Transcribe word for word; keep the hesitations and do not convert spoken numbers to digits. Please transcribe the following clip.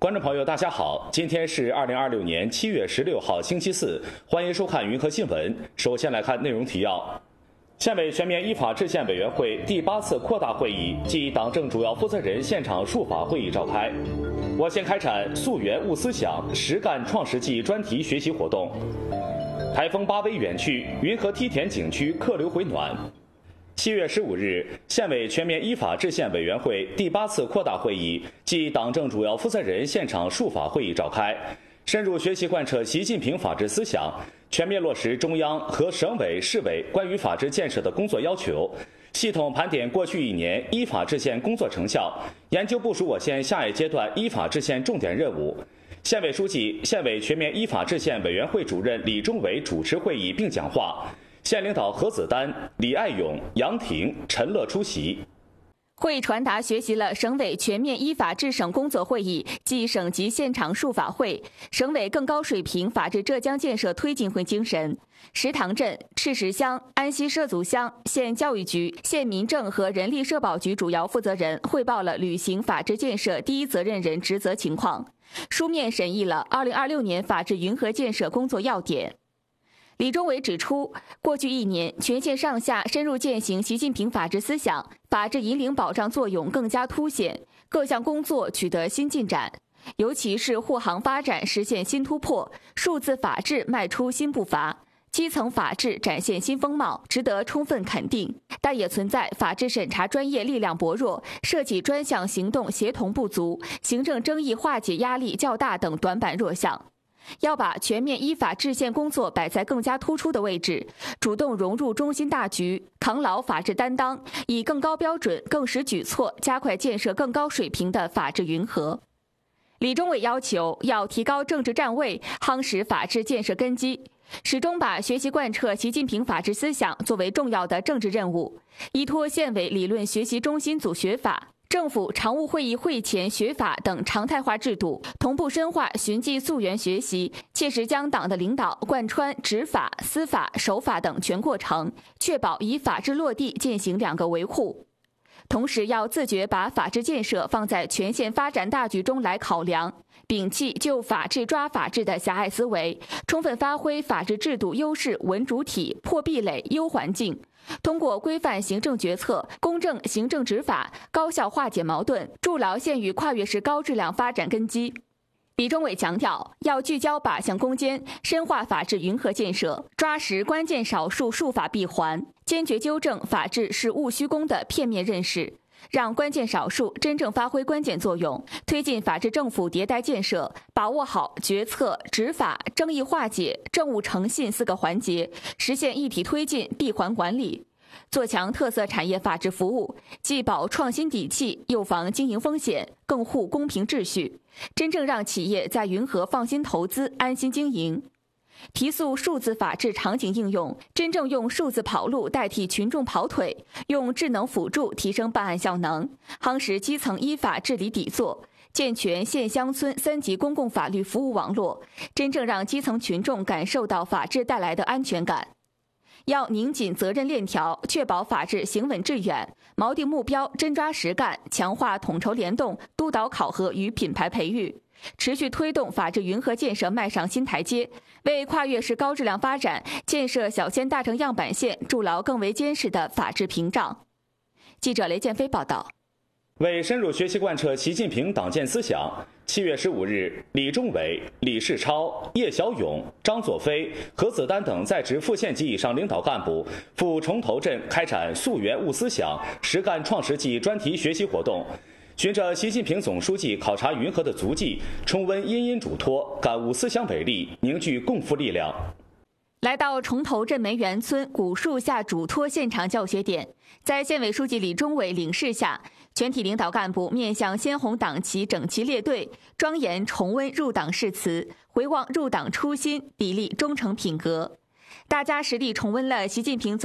观众朋友，大家好，今天是二零二六年七月十六号，星期四，欢迎收看云和新闻。首先来看内容提要：县委全面依法治县委员会第八次扩大会议暨党政主要负责人现场述法会议召开。我县开展溯源悟思想、实干创实际专题学习活动。台风巴威远去，云和梯田景区客流回暖。七月十五日，县委全面依法治县委员会第八次扩大会议暨党政主要负责人现场述法会议召开，深入学习贯彻习近平法治思想，全面落实中央和省委、市委关于法治建设的工作要求，系统盘点过去一年依法治县工作成效，研究部署我县下一阶段依法治县重点任务。县委书记、县委全面依法治县委员会主任李忠伟主持会议并讲话。县领导何子丹、李爱勇、杨婷、陈乐出席。 会传达学习了省委全面依法治省工作会议暨省级现场述法会、省委更高水平法治浙江建设推进会精神。石塘镇、赤石乡、安溪社族乡县教育局、县民政和人力社保局主要负责人汇报了履行法治建设第一责任人职责情况，书面审议了二零二六年法治云和建设工作要点。李忠伟指出，过去一年，全县上下深入践行习近平法治思想，法治引领保障作用更加凸显，各项工作取得新进展，尤其是护航发展实现新突破，数字法治迈出新步伐，基层法治展现新风貌，值得充分肯定。但也存在法治审查专业力量薄弱、涉及专项行动协同不足、行政争议化解压力较大等短板弱项。要把全面依法治县工作摆在更加突出的位置，主动融入中心大局，扛牢法治担当，以更高标准、更实举措加快建设更高水平的法治云和。李忠伟要求要提高政治站位，夯实法治建设根基，始终把学习贯彻习近平法治思想作为重要的政治任务，依托县委理论学习中心组学法、政府常务会议会前学法等常态化制度，同步深化循迹溯源学习，切实将党的领导贯穿执法、司法、守法等全过程，确保以法治落地践行两个维护。同时要自觉把法治建设放在全县发展大局中来考量，摒弃就法治抓法治的狭隘思维，充分发挥法治制度优势，稳主体、破壁垒、优环境，通过规范行政决策、公正行政执法，高效化解矛盾，筑牢县域跨越式高质量发展根基。李忠伟强调，要聚焦靶向攻坚，深化法治云和建设，抓实关键少数术法闭环，坚决纠正法治是务虚功的片面认识，让关键少数真正发挥关键作用，推进法治政府迭代建设，把握好决策、执法、争议化解、政务诚信四个环节，实现一体推进、闭环管理。做强特色产业法治服务，既保创新底气，又防经营风险，更护公平秩序，真正让企业在云和放心投资、安心经营。提速数字法治场景应用，真正用数字跑路代替群众跑腿，用智能辅助提升办案效能，夯实基层依法治理底座，健全县乡村三级公共法律服务网络，真正让基层群众感受到法治带来的安全感。要拧紧责任链条，确保法治行稳致远，锚定目标，真抓实干，强化统筹联动，督导考核与品牌培育，持续推动法治云和建设迈上新台阶，为跨越式高质量发展、建设小县大城样板县筑牢更为坚实的法治屏障。记者雷建飞报道。 为深入学习贯彻习近平党建思想，七月十五日，李忠伟、李世超、叶小勇、张作飞、何子丹等在职副县级以上领导干部赴崇头镇开展溯源悟思想、实干创实际专题学习活动，循着习近平总书记考察云和的足迹，重温殷殷嘱托，感悟思想伟力，凝聚共富力量。 来到崇头镇梅园村古树下嘱托现场教学点，在县委书记李忠伟领示下，全体领导干部面向鲜红党旗整齐列队，庄严重温入党誓词，回望入党初心，砥砺忠诚品格。大家实地重温了习近平总